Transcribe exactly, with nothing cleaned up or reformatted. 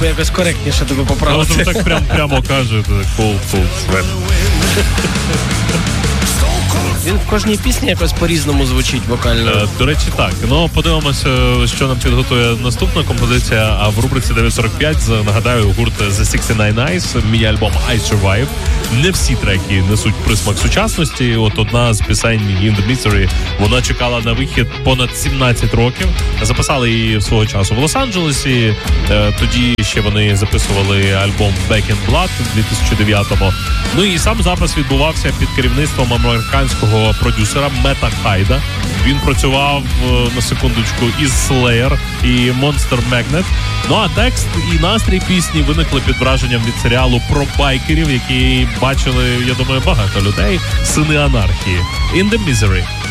Америку якось коректніше тебе поправити. Ну, так прям, прямо каже, cool, cool, Свен. Він в кожній пісні якось по-різному звучить вокально. До речі, так. Ну, подивимося, що нам підготує наступна композиція. А в рубриці дев'ять сорок п'ять, нагадаю, гурт The шістдесят дев'ять Eyes, міні-альбом I Survive. Не всі треки несуть присмак сучасності. От одна з пісень In The Misery, вона чекала на вихід понад сімнадцять років. Записали її свого часу в Лос-Анджелесі. Тоді ще вони записували альбом Back in Blood у дві тисячі дев'ятому. Ну і сам запис відбувався під керівництвом американського продюсера Мета Хайда. Він працював, на секундочку, із Slayer і Monster Magnet. Ну а текст і настрій пісні виникли під враженням від серіалу про байкерів, які бачили, я думаю, багато людей. «Сини анархії». In The Misery.